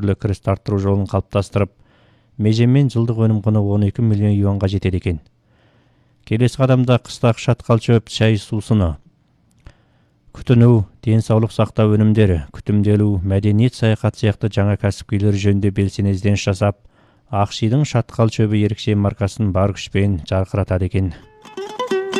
түрлі кіріс арттыруу жолун калыптастырып, межемен жылдык өнүм куну 12 миллион юанга жетет экен. Келесі қадамда қыстақ шатқал чөп, шай суусуну, күтүнүү, ден соолук сактоо өнүмдөрү, күтүмдөлүү, мәдениет, саякат сыяктуу жаңа кәсипкерлер жөнүндө белсене издениш жасап, Акшийдын шатқал чөбү ерекше маркасын бар күч менен жаркыратат экен.